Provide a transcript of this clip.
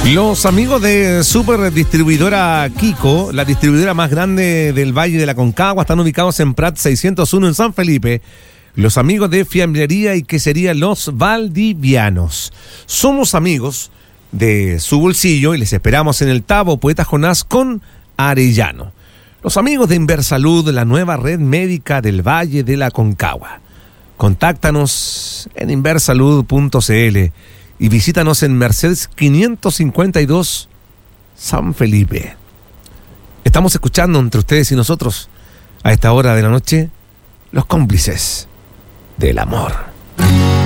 Los amigos de Super Distribuidora Kiko, la distribuidora más grande del Valle de la Concagua, están ubicados en Prat 601 en San Felipe. Los amigos de Fiambrería y Quesería Los Valdivianos. Somos amigos de su bolsillo y les esperamos en el Tabo Poeta Jonás con Arellano. Los amigos de Inversalud, la nueva red médica del Valle de la Concagua. Contáctanos en inversalud.cl y visítanos en Mercedes 552 San Felipe. Estamos escuchando entre ustedes y nosotros a esta hora de la noche Los Cómplices del Amor.